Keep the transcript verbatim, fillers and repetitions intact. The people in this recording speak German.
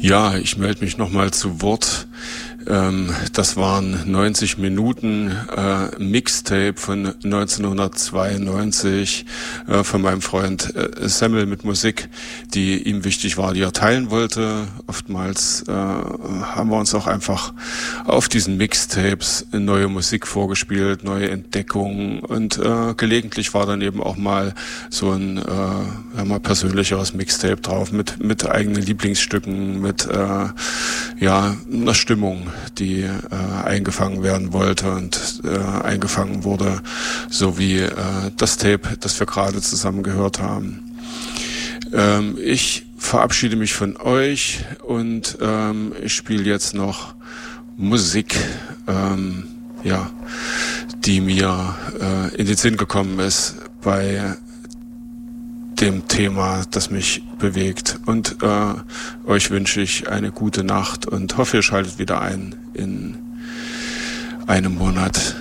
Ja, ich melde mich nochmal zu Wort. Ähm, das waren neunzig Minuten äh, Mixtape von neunzehnhundertzweiundneunzig äh, von meinem Freund äh, Semmel mit Musik, die ihm wichtig war, die er teilen wollte. Oftmals äh, haben wir uns auch einfach auf diesen Mixtapes neue Musik vorgespielt, neue Entdeckungen und äh, gelegentlich war dann eben auch mal so ein äh, ja, mal persönlicheres Mixtape drauf mit mit eigenen Lieblingsstücken, mit äh, ja einer Stimmung, die äh, eingefangen werden wollte und äh, eingefangen wurde, so wie äh, das Tape, das wir gerade zusammen gehört haben. Ähm, ich verabschiede mich von euch und ähm, ich spiele jetzt noch Musik, ähm, ja, die mir äh, in den Sinn gekommen ist bei dem Thema, das mich bewegt. Und äh, euch wünsche ich eine gute Nacht und hoffe, ihr schaltet wieder ein in einem Monat.